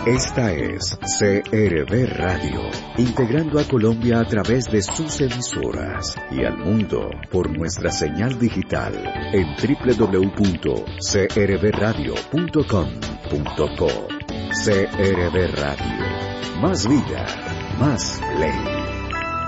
Esta es CRB Radio, integrando a Colombia a través de sus emisoras y al mundo por nuestra señal digital en www.crbradio.com.co. CRB Radio, más vida, más ley.